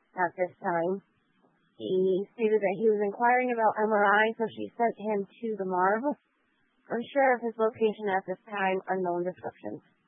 at this time. He stated that he was inquiring about MRI, so she sent him to the morgue. Unsure of his location at this time, unknown descriptions.